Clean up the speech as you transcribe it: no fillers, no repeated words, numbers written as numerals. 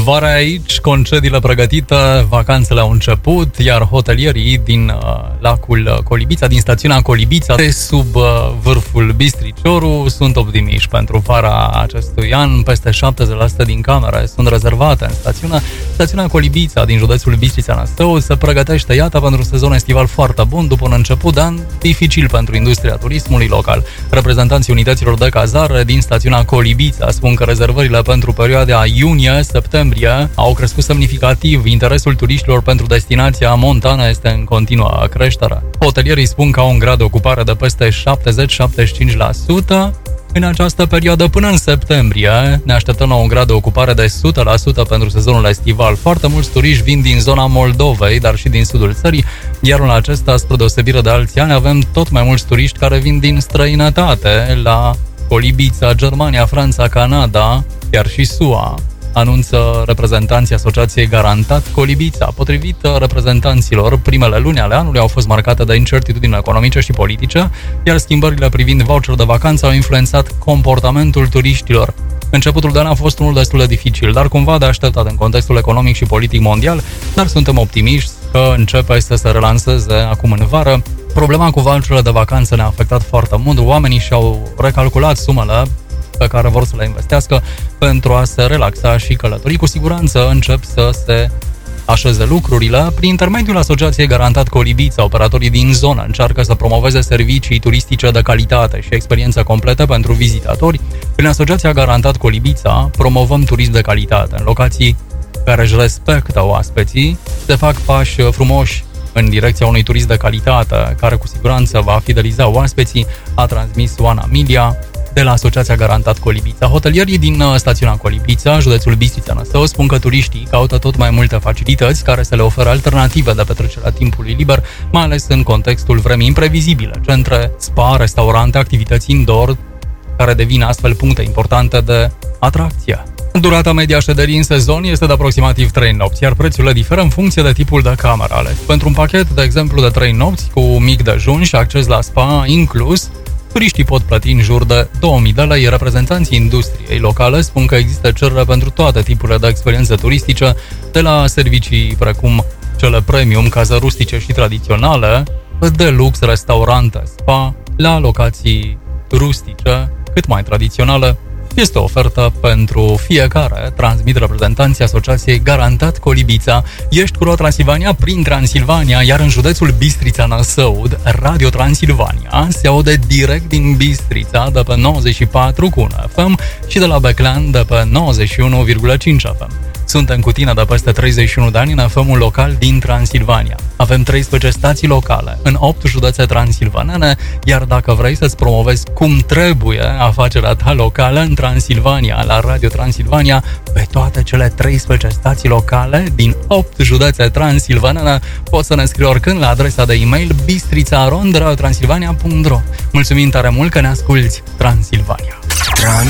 Vara aici, concediile pregătite, vacanțele au început, iar hotelierii din lacul Colibița, din stațiunea Colibița, de sub vârful Bistricioru, sunt optimiști pentru vara acestui an. Peste 70% din camere sunt rezervate în stațiune. Stațiunea Colibița din județul Bistrița-Năstău se pregătește, iată, pentru un sezon estival foarte bun, după un început de an dificil pentru industria turismului local. Reprezentanții unităților de cazare din stațiunea Colibița spun că rezervările pentru perioada iunie-septembrie au crescut semnificativ. Interesul turiștilor pentru destinația montană este în continuă creștere. Hotelierii spun că au un grad de ocupare de peste 70-75%. În această perioadă, până în septembrie, ne așteptăm la un grad de ocupare de 100% pentru sezonul estival. Foarte mulți turiști vin din zona Moldovei, dar și din sudul țării, iar în acesta, spre deosebire de alți ani, avem tot mai mulți turiști care vin din străinătate, la Colibița, Germania, Franța, Canada, chiar și SUA, anunță reprezentanții Asociației Garantat Colibița. Potrivit reprezentanților, primele luni ale anului au fost marcate de incertitudini economice și politice, iar schimbările privind voucherul de vacanță au influențat comportamentul turiștilor. Începutul de an a fost unul destul de dificil, dar cumva de așteptat în contextul economic și politic mondial, dar suntem optimiști că începe să se relanseze acum în vară. Problema cu voucherele de vacanță ne-a afectat foarte mult. Oamenii și-au recalculat sumele pe care vor să le investească pentru a se relaxa și călători. Cu siguranță încep să se așeze lucrurile. Prin intermediul Asociației Garantat Colibița, operatorii din zonă încearcă să promoveze servicii turistice de calitate și experiență completă pentru vizitatori. Prin Asociația Garantat Colibița promovăm turism de calitate în locații care își respectă oaspeții, se fac pași frumoși în direcția unui turism de calitate care cu siguranță va fideliza oaspeții, a transmis Oana Milia de la Asociația Garantat Colibița. Hotelierii din stațiunea Colibița, județul Bistrița-Năstău, spun că turiștii caută tot mai multe facilități care să le oferă alternative de petrecere a timpului liber, mai ales în contextul vremii imprevizibile. Centre, spa, restaurante, activități indoor, care devin astfel puncte importante de atracție. Durata media șederii în sezon este de aproximativ 3 nopți, iar prețurile diferă în funcție de tipul de cameră ales. Pentru un pachet, de exemplu, de 3 nopți, cu mic dejun și acces la spa inclus, turiștii pot plăti în jur de 2000 de lei. Reprezentanții industriei locale spun că există cerere pentru toate tipurile de experiențe turistice, de la servicii precum cele premium, caze rustice și tradiționale, de lux, restaurante, spa, la locații rustice, cât mai tradiționale. Este o ofertă pentru fiecare, transmit reprezentanții Asociației Garantat Colibița. Ești cu Ro Transilvania prin Transilvania, iar în județul Bistrița-Năsăud, Radio Transilvania se aude direct din Bistrița de pe 94,1 FM și de la Beclean de pe 91,5 FM. Suntem cu tine de peste 31 de ani în FM-ul local din Transilvania. Avem 13 stații locale în 8 județe transilvanene, iar dacă vrei să-ți promovezi cum trebuie afacerea ta locală în Transilvania, la Radio Transilvania, pe toate cele 13 stații locale din 8 județe transilvanene, poți să ne scrii oricând la adresa de e-mail bistrița@radiotransilvania.ro. Mulțumim tare mult că ne asculți, Transilvania!